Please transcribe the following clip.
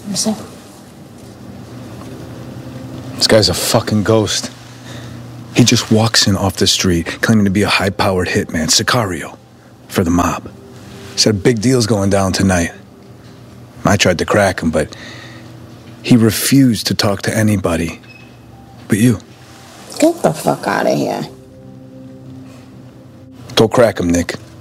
Listen. This guy's a fucking ghost. He just walks in off the street, claiming to be a high-powered hitman, Sicario, for the mob. Said big deal's going down tonight. I tried to crack him, but he refused to talk to anybody but you. Get the fuck out of here. Don't crack him, Nick.